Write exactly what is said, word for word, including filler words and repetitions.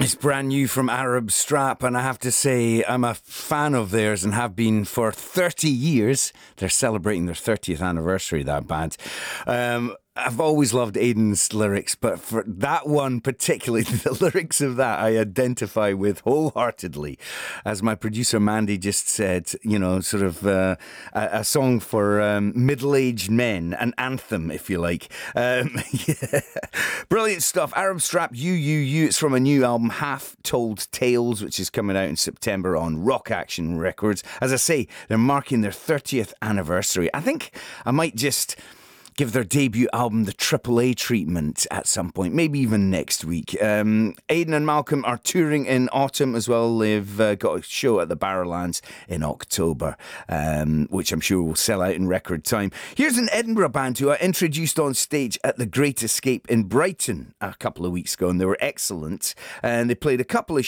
Nice, brand new from Arab Strap, and I have to say I'm a fan of theirs and have been for thirty years. They're celebrating their thirtieth anniversary, that band. Um, I've always loved Aidan's lyrics, but for that one particularly, the lyrics of that I identify with wholeheartedly. As my producer Mandy just said, you know, sort of uh, a, a song for um, middle-aged men, an anthem, if you like. Um, yeah. Brilliant stuff. Arab Strap, You, You, You. It's from a new album, Half Told Tales, which is coming out in September on Rock Action Records. As I say, they're marking their thirtieth anniversary. I think I might just give their debut album the triple A treatment at some point, maybe even next week. Um, Aidan and Malcolm are touring in autumn as well. They've uh, got a show at the Barrowlands in October, um, which I'm sure will sell out in record time. Here's an Edinburgh band who I introduced on stage at the Great Escape in Brighton a couple of weeks ago, and they were excellent. And they played a couple of